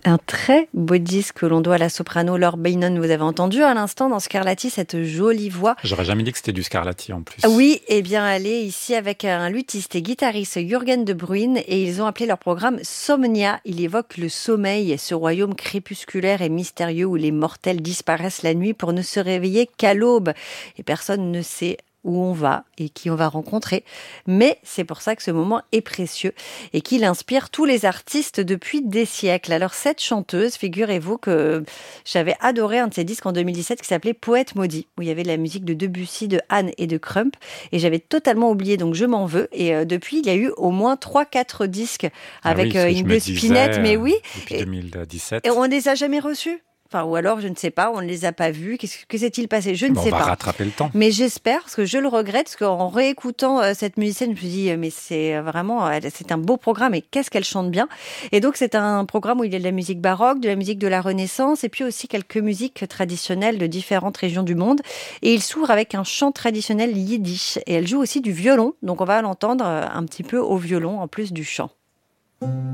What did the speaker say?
Un très beau disque que l'on doit à la soprano Laure Beynon. Vous avez entendu à l'instant dans Scarlatti cette jolie voix. J'aurais jamais dit que c'était du Scarlatti en plus. Oui, eh bien elle est ici avec un luthiste et guitariste Jürgen de Bruyne et ils ont appelé leur programme Somnia. Il évoque le sommeil, ce royaume crépusculaire et mystérieux où les mortels disparaissent la nuit pour ne se réveiller qu'à l'aube. Et personne ne sait où on va et qui on va rencontrer. Mais c'est pour ça que ce moment est précieux et qu'il inspire tous les artistes depuis des siècles. Alors cette chanteuse, figurez-vous que j'avais adoré un de ses disques en 2017 qui s'appelait Poète maudit, où il y avait de la musique de Debussy, de Anne et de Crump. Et j'avais totalement oublié, donc je m'en veux. Et depuis, il y a eu au moins 3-4 disques avec Inge Spinett, mais oui. Depuis 2017. Et on ne les a jamais reçus. Enfin, ou alors, je ne sais pas, on ne les a pas vus. Que s'est-il passé? Je ne sais pas. On va rattraper le temps. Mais j'espère, parce que je le regrette, parce qu'en réécoutant cette musicienne, je me suis dit, mais c'est vraiment, c'est un beau programme et qu'est-ce qu'elle chante bien. Et donc, c'est un programme où il y a de la musique baroque, de la musique de la Renaissance, et puis aussi quelques musiques traditionnelles de différentes régions du monde. Et il s'ouvre avec un chant traditionnel yiddish. Et elle joue aussi du violon, donc on va l'entendre un petit peu au violon, en plus du chant.